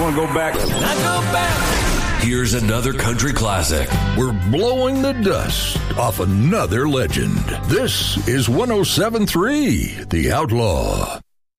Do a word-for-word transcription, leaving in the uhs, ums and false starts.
want to go back. I go back. Here's another country classic. We're blowing the dust off another legend. This is one oh seven point three The Outlaw.